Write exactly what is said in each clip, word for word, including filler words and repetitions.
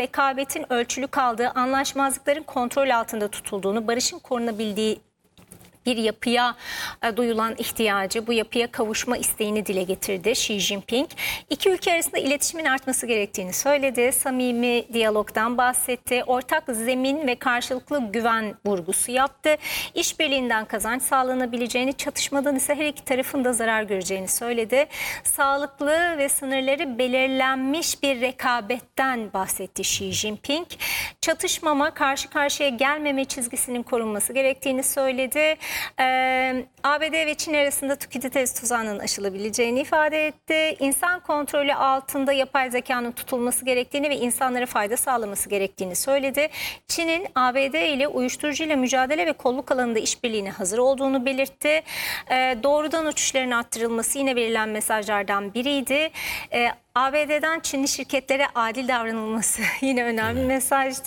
rekabetin ölçülü kaldığı, anlaşmazlıkların kontrol altında tutulduğunu, barışın korunabildiği bir yapıya e, duyulan ihtiyacı, bu yapıya kavuşma isteğini dile getirdi Xi Jinping. İki ülke arasında iletişimin artması gerektiğini söyledi. Samimi diyalogdan bahsetti. Ortak zemin ve karşılıklı güven vurgusu yaptı. İşbirliğinden kazanç sağlanabileceğini, çatışmadan ise her iki tarafın da zarar göreceğini söyledi. Sağlıklı ve sınırları belirlenmiş bir rekabetten bahsetti Xi Jinping. Çatışmama, karşı karşıya gelmeme çizgisinin korunması gerektiğini söyledi. Ee, A B D ve Çin arasında Thukydides tuzağının aşılabileceğini ifade etti. İnsan kontrolü altında yapay zekanın tutulması gerektiğini ve insanlara fayda sağlaması gerektiğini söyledi. Çin'in A B D ile uyuşturucuyla mücadele ve kolluk alanında işbirliğine hazır olduğunu belirtti. Ee, doğrudan uçuşların arttırılması yine verilen mesajlardan biriydi. Ee, A B D'den Çinli şirketlere adil davranılması yine önemli bir mesajdı.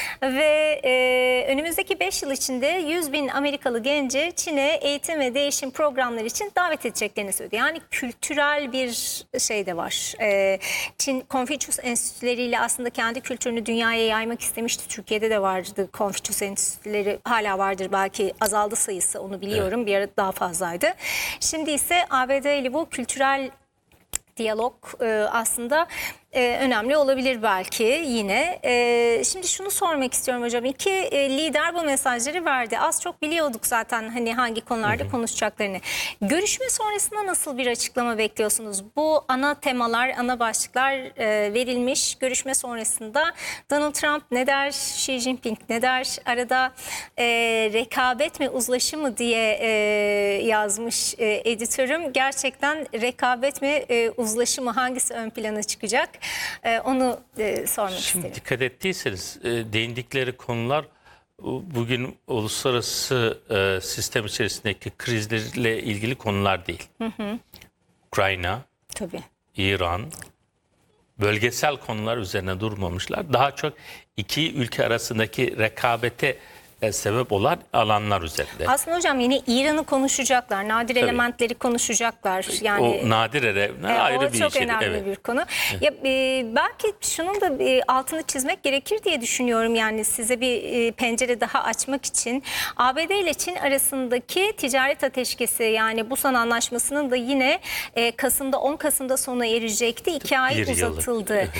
Ve e, önümüzdeki beş yıl içinde yüz bin Amerikalı genci Çin'e eğitim ve değişim programları için davet edeceklerini söyledi. Yani kültürel bir şey de var. E, Çin Confucius Enstitüleriyle aslında kendi kültürünü dünyaya yaymak istemişti. Türkiye'de de vardı Confucius Enstitüleri, hala vardır, belki azaldı sayısı, onu biliyorum. Evet. Bir ara daha fazlaydı. Şimdi ise A B D ile bu kültürel diyalog e, aslında e, önemli olabilir belki yine. E, şimdi şunu sormak istiyorum hocam. İki e, lider bu mesajları verdi. Az çok biliyorduk zaten hani hangi konularda hı hı. konuşacaklarını. Görüşme sonrasında nasıl bir açıklama bekliyorsunuz? Bu ana temalar, ana başlıklar e, verilmiş. Görüşme sonrasında Donald Trump ne der, Xi Jinping ne der? Arada e, rekabet mi, uzlaşı mı diye e, yazmış e, editörüm. Gerçekten rekabet mi, e, uzlaşı mı, hangisi ön plana çıkacak? Ee, onu e, sormak Şimdi isterim. Şimdi dikkat ettiyseniz e, değindikleri konular bugün uluslararası e, sistem içerisindeki krizlerle ilgili konular değil. Hı hı. Ukrayna, Tabii. İran, bölgesel konular üzerine durmamışlar. Daha çok iki ülke arasındaki rekabete sebep olan alanlar üzerinde. Aslında hocam yine İran'ı konuşacaklar, nadir Tabii. elementleri konuşacaklar. Yani o nadir elementler e, ayrı o bir çok şey. önemli Evet. bir konu. Ya e, belki şunun da e, altını çizmek gerekir diye düşünüyorum. Yani size bir e, pencere daha açmak için A B D ile Çin arasındaki ticaret ateşkesi, yani Busan Anlaşması'nın da yine e, Kasım'da on Kasım'da sona erecekti. İki ay bir uzatıldı. Evet.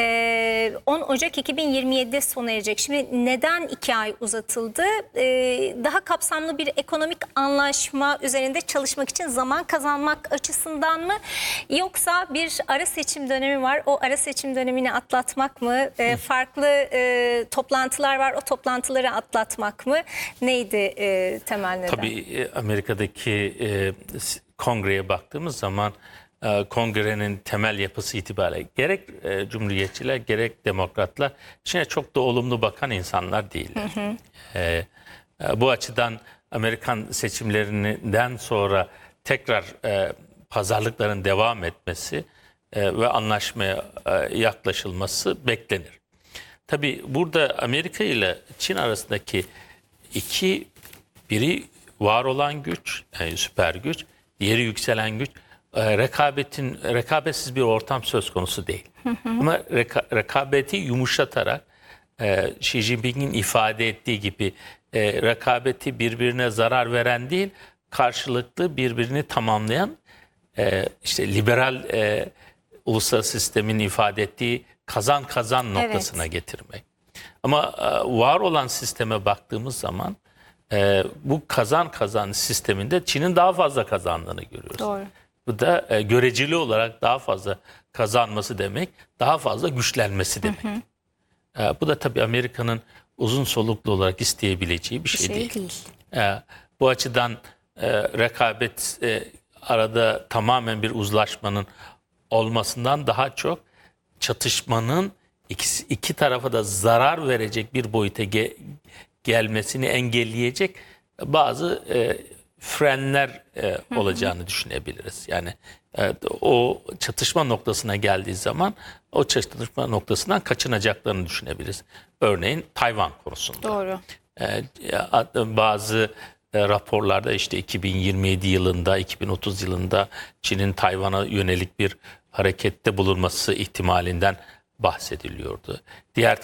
E, on Ocak iki bin yirmi yedi'de sona erecek. Şimdi neden iki ay uzatıldı? Daha kapsamlı bir ekonomik anlaşma üzerinde çalışmak için zaman kazanmak açısından mı, yoksa bir ara seçim dönemi var, o ara seçim dönemini atlatmak mı, e, farklı e, toplantılar var, o toplantıları atlatmak mı, neydi e, temel neden? Tabii Amerika'daki e, kongreye baktığımız zaman e, kongrenin temel yapısı itibariyle gerek e, cumhuriyetçiler gerek demokratlar Çin'e çok da olumlu bakan insanlar değiller. Hı hı. E, e, bu açıdan Amerikan seçimlerinden sonra tekrar e, pazarlıkların devam etmesi e, ve anlaşmaya e, yaklaşılması beklenir. Tabii burada Amerika ile Çin arasındaki iki, biri var olan güç, yani süper güç, diğeri yükselen güç. E, rekabetin rekabetsiz bir ortam söz konusu değil. Hı hı. Ama reka, rekabeti yumuşatarak e, Xi Jinping'in ifade ettiği gibi e, rekabeti birbirine zarar veren değil, karşılıklı birbirini tamamlayan e, işte liberal e, uluslararası sistemin ifade ettiği kazan kazan noktasına evet. getirmek. Ama e, var olan sisteme baktığımız zaman e, bu kazan kazan sisteminde Çin'in daha fazla kazandığını görüyoruz. Doğru. Bu da e, göreceli olarak daha fazla kazanması demek, daha fazla güçlenmesi demek. Hı hı. E, bu da tabii Amerika'nın uzun soluklu olarak isteyebileceği bir şey, bir şey değil. değil. E, bu açıdan e, rekabet e, arada tamamen bir uzlaşmanın olmasından daha çok çatışmanın iki, iki tarafa da zarar verecek bir boyuta ge, gelmesini engelleyecek bazı e, frenler e, olacağını hı hı. düşünebiliriz. Yani e, o çatışma noktasına geldiği zaman o çatışma noktasından kaçınacaklarını düşünebiliriz. Örneğin Tayvan konusunda. Doğru. E, bazı e, raporlarda işte iki bin yirmi yedi yılında, iki bin otuz yılında Çin'in Tayvan'a yönelik bir harekette bulunması ihtimalinden bahsediliyordu. Diğer